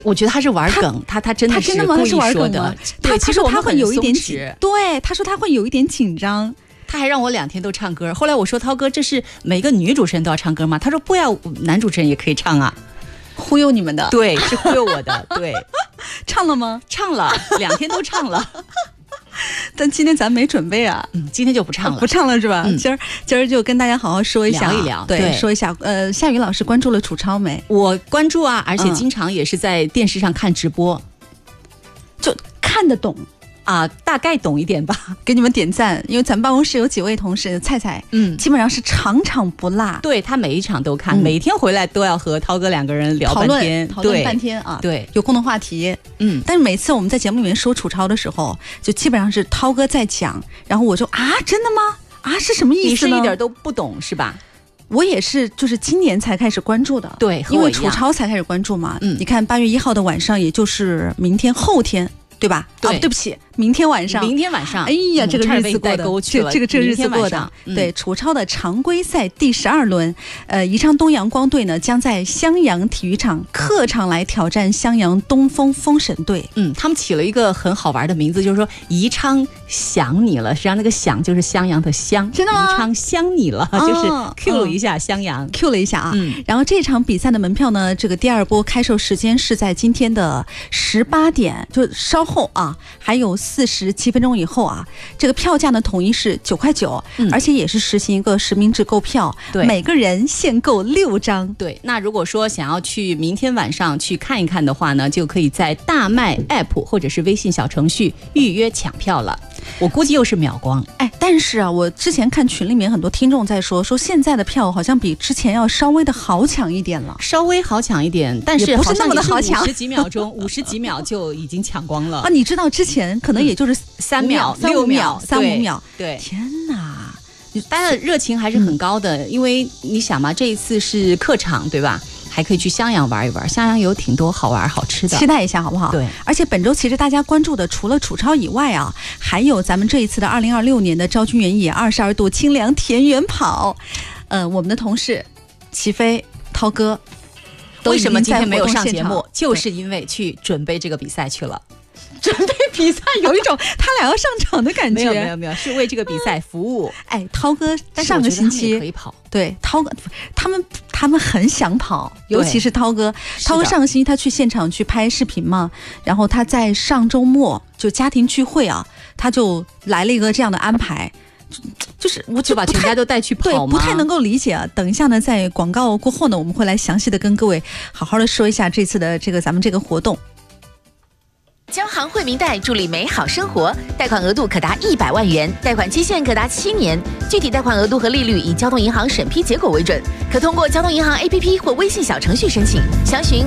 我觉得他是玩梗，他真的是故意说的。对，其实我们会有一点对，他说他会有一点紧张。 他还让我2天都唱歌。后来我说涛哥，这是每个女主持人都要唱歌吗？他说不要，男主持人也可以唱啊。 忽悠你们的？ 对，是忽悠我的。对， 唱了吗？ 唱了，2天都唱了。 但今天咱没准备啊， 今天就不唱了， 不唱了是吧？今儿就跟大家好好说一下， 聊一聊， 对，说一下。夏雨老师关注了楚超没？ 我关注啊，而且经常也是在电视上看直播， 就看得懂。 大概懂一点吧， 给你们点赞，因为咱们办公室有几位同事，菜菜，基本上是场场不落， 对他每一场都看，每天回来都要和涛哥2个人聊半天， 讨论半天啊， 对， 有共同话题，但是每次我们在节目里面说楚超的时候，就基本上是涛哥在讲，然后我就真的吗？是什么意思呢？ 你是一点都不懂是吧？ 我也是，就是今年才开始关注的， 对， 因为楚超才开始关注嘛，你看8月1号的晚上，也就是明天后天。对吧？ 对， 对不起，明天晚上。哎呀，这个日子过的，这日子过的。对，楚超的常规赛第12轮，宜昌东阳光队呢将在襄阳体育场客场来挑战襄阳东风风神队。 他们起了一个很好玩的名字，就是说宜昌想你了，实际上那个想就是襄阳的襄， 真的吗？ 宜昌想你了，就是 Q 了一下襄阳 ，Q 了一下啊。然后这场比赛的门票呢，这个第2波开售时间是在今天的18点，就稍后啊，还有47分钟以后啊，这个票价呢统一是9块9，而且也是实行一个实名制购票，每个人限购6张。 对，那如果说想要去明天晚上去看一看的话呢，就可以在大麦 App 或者是微信小程序预约抢票了。我估计又是秒光。 但是啊，我之前看群里面很多听众在说现在的票好像比之前要稍微的好抢一点了， 稍微好抢一点，但是不是那么的好抢 ，50几秒钟，50几秒就已经抢光了啊！你知道之前可能也就是 3秒、 6秒、3、5秒， 对， 天哪！ 大家的热情还是很高的，因为你想嘛，这一次是客场，对吧？还可以去襄阳玩一玩，襄阳有挺多好玩好吃的， 期待一下好不好？ 对， 而且本周其实大家关注的除了楚超以外啊，还有咱们这一次的2026年的昭君原野22度清凉田园跑，我们的同事齐飞、涛哥， 为什么今天没有上节目？就是因为去准备这个比赛去了。 准备比赛有一种他俩要上场的感觉， 没有，是为这个比赛服务。 涛哥上个星期可以跑， 对，涛哥他们很想跑，尤其是涛哥上个星期他去现场去拍视频嘛，然后他在上周末就家庭聚会啊，他就来了一个这样的安排。就是我就把全家都带去跑吗？ 对，不太能够理解啊。等一下呢，在广告过后呢，我们会来详细的跟各位好好的说一下这次的咱们这个活动。 交行惠民贷助力美好生活，贷款额度可达100万元，贷款期限可达7年，具体贷款额度和利率以交通银行审批结果为准，可通过交通银行 APP 或微信小程序申请，详询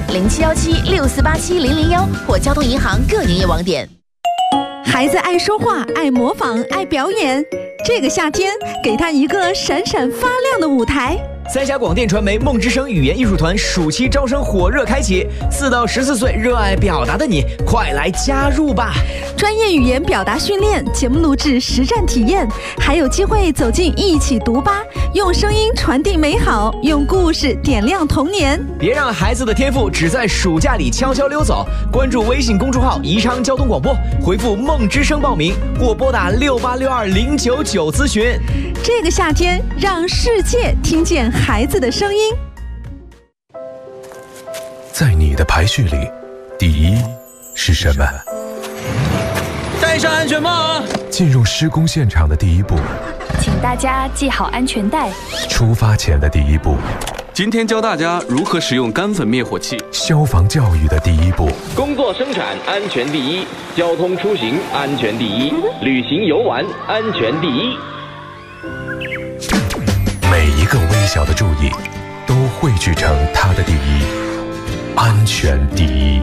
071764870001或交通银行各营业网点。 孩子爱说话，爱模仿，爱表演，这个夏天给他一个闪闪发亮的舞台。 三峡广电传媒梦之声语言艺术团暑期招生火热开启，4到14岁热爱表达的你，快来加入吧！ 专业语言表达训练、节目录制、实战体验，还有机会走进一起读吧，用声音传递美好，用故事点亮童年。 别让孩子的天赋只在暑假里悄悄溜走，关注微信公众号宜昌交通广播，回复梦之声报名，或拨打6862099咨询。 这个夏天，让世界听见孩子的声音。 在你的排序里，第一是什么？ 戴上安全帽。 进入施工现场的第一步， 请大家系好安全带。 出发前的第一步， 今天教大家如何使用干粉灭火器。 消防教育的第一步， 工作生产安全第一，交通出行安全第一，旅行游玩安全第一。 每一个微小的注意都汇聚成它的第一，安全第一。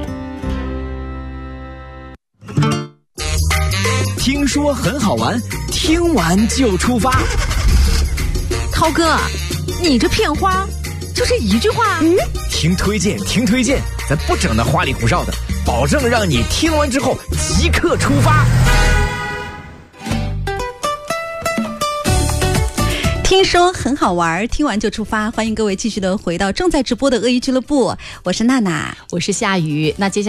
听说很好玩，听完就出发。 涛哥，你这片花就这一句话？ 听推荐，听推荐，咱不整那花里胡哨的，保证让你听完之后即刻出发。 听说很好玩，听完就出发。欢迎各位继续的回到正在直播的鳄鱼俱乐部，我是娜娜， 我是夏雨。那接下来